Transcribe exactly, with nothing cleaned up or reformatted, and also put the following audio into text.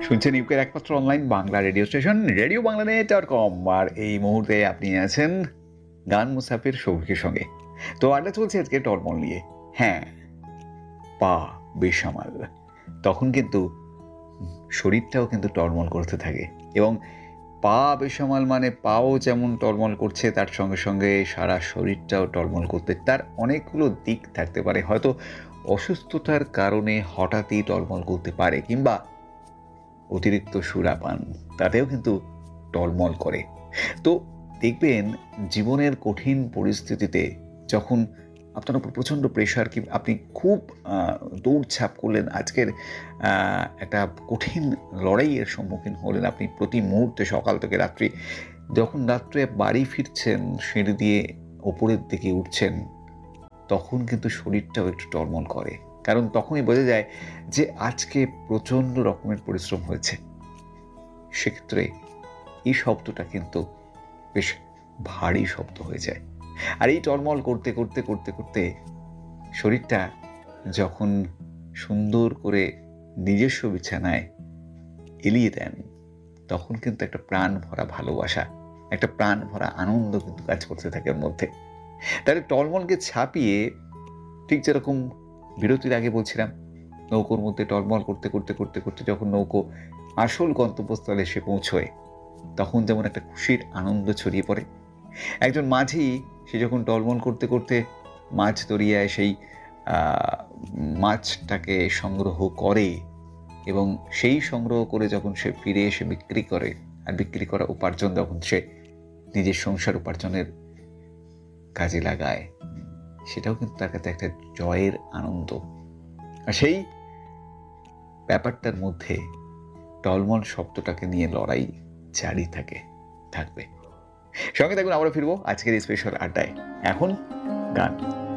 শুনছেন ইউকের একমাত্র online Bangla radio station radio Bangla net dot com. আর এই মুহূর্তে আপনি আছেন গান মুসাফির সৌভিকের সঙ্গে। তো আড্ডা চলছে আজকে টলমল নিয়ে। হ্যাঁ, পা বেসামাল, তখন কিন্তু শরীরটাও কিন্তু টলমল করতে থাকে। এবং পা বেসামাল মানে পাও যেমন টলমল করছে, তার সঙ্গে সঙ্গে সারা শরীরটাও টলমল করতে। তার অনেকগুলো দিক থাকতে পারে। হয়তো অসুস্থতার কারণে হঠাৎই টলমল করতে পারে, কিংবা অতিরিক্ত সুরাপান, তাতেও কিন্তু টলমল করে। তো দেখবেন জীবনের কঠিন পরিস্থিতিতে যখন আপনার উপর প্রচণ্ড প্রেশার, কি আপনি খুব দৌড়ঝাঁপ করলেন, আজকের একটা কঠিন লড়াইয়ের সম্মুখীন হলেন আপনি প্রতি মুহূর্তে, সকাল থেকে রাত্রি, যখন রাত্রে বাড়ি ফিরছেন, সিঁড়ি দিয়ে ওপরের দিকে উঠছেন, তখন কিন্তু শরীরটাও একটু টলমল করে। কারণ তখনই বোঝা যায় যে আজকে প্রচণ্ড রকমের পরিশ্রম হয়েছে। সেক্ষেত্রে এই শব্দটা কিন্তু বেশ ভারী শব্দ হয়ে যায়। আর এই টলমল করতে করতে করতে করতে শরীরটা যখন সুন্দর করে নিজস্ব বিছানায় এলিয়ে দেন, তখন কিন্তু একটা প্রাণ ভরা ভালোবাসা, একটা প্রাণ ভরা আনন্দ কিন্তু কাজ করতে থাকে ওর মধ্যে। তাহলে টলমলকে ছাপিয়ে, ঠিক যেরকম বিরতির আগে বলছিলাম, নৌকোর মধ্যে টলমল করতে করতে করতে করতে যখন নৌকো আসল গন্তব্যস্থলে এসে পৌঁছয়, তখন যেমন একটা খুশির আনন্দ ছড়িয়ে পড়ে। একজন মাঝি, সে যখন টলমল করতে করতে মাছ দরিয়ায় সেই মাছটাকে সংগ্রহ করে, এবং সেই সংগ্রহ করে যখন সে ফিরে এসে বিক্রি করে, আর বিক্রি করা উপার্জন যখন সে নিজের সংসার উপার্জনের কাজে লাগায়, সেটাও কিন্তু তার কাছে একটা জয়ের আনন্দ। আর সেই ব্যাপারটার মধ্যে টলমল শব্দটাকে নিয়ে লড়াই জারি থাকে থাকবে। সঙ্গে থাকুন, আমরা ফিরবো আজকের এই স্পেশাল আড্ডায়। এখন গান।